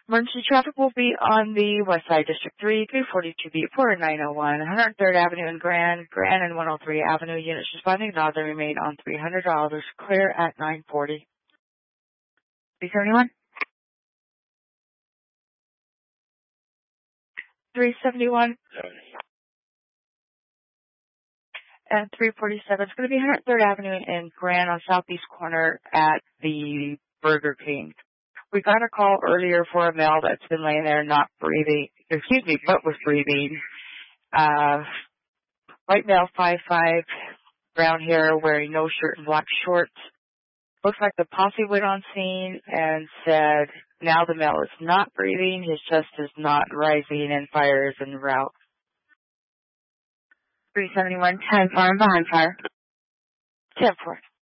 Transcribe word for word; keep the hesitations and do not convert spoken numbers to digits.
Emergency traffic will be on the West Side District three, three forty-two B, four nine oh one, one hundred third Avenue and Grand, Grand and one oh three Avenue. Units responding now, they remain on three hundred dollars. Clear at nine forty. three seventy-one? three seventy-one? And three forty-seven. It's going to be one hundred third Avenue and Grand on southeast corner at the Burger King. We got a call earlier for a male that's been laying there not breathing, excuse me, but was breathing. Uh, white male, five five, brown hair, wearing no shirt and black shorts. Looks like the posse went on scene and said now the male is not breathing, his chest is not rising, and fire is en route. three seventy-one, ten four, behind fire. ten four.